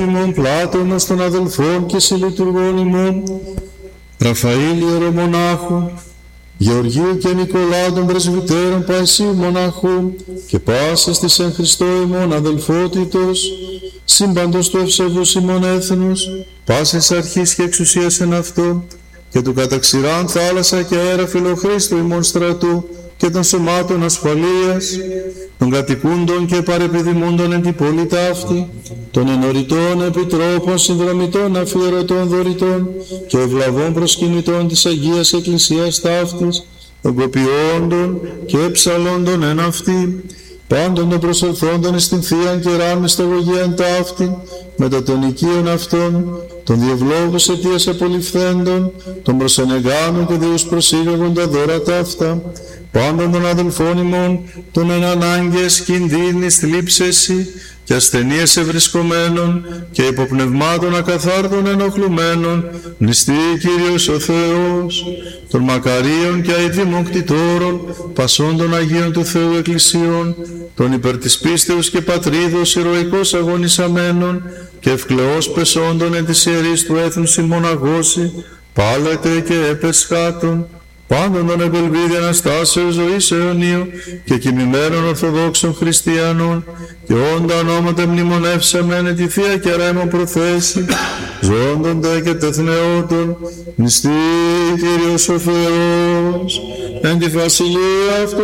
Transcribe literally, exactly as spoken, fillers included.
ημών Πλάτωνας των αδελφών και συλλειτουργών ημών, Ραφαήλ ιερομονάχου, Γεωργίου και Νικολά των πρεσβυτέρων Παϊσίου μοναχού και πάσης της εν Χριστώ ημών αδελφότητος, σύμπαντος του ευσεβούς ημών έθνους, πάσης αρχής και εξουσίας εν αυτό, και του καταξηράν θάλασσα και αέρα φιλοχρήστου ημών στρατού και των σωμάτων ασφαλείας, των κατοικούντων και παρεπιδημούντων εν την πόλη ταύτη, των ενωρητών επιτρόπων, συνδρομητών, αφιερωτών, δωρητών και ευλαβών προσκυνητών της Αγίας Εκκλησίας ταύτης, των κοπιόντων και ψαλόντων εν αυτή, πάντων των προσελθόντων εις την Θείαν κεράν μυσταγωγίαν ταύτη, μετά των οικείων αυτών, των διευλόγους αιτίας απολυφθέντων, των προσενεγάνων και Δεούς προσήγαγων τα δώρα ταύτα, πάντων των αδελφών ημών, των εν ανάγκες, κινδύνης, θλίψεση και ασθενείες ευρισκομένων και υποπνευμάτων ακαθάρτων ενοχλουμένων, νηστεί Κύριος ο Θεός, των μακαρίων και αηδήμων κτητόρων, πασών των Αγίων του Θεού Εκκλησιών, των υπέρ της πίστεως και πατρίδος ηρωικός αγωνισαμένων και ευκλαιώς πεσόντων εν της ιερής του έθνους ημών αγώση, πάλετε και επεσχάτων, πάντων των επελβίδη Αναστάσεως ζωής αιωνίου και κοιμημένων Ορθοδόξων Χριστιανών, και όντα ονόματα μνημονεύσαμε εν τη Θεία και ρέμον προθέσει, ζώντων δε και τεθνεώτων, νηστεί Κύριος ο Θεός, εν τη βασιλεία αυτού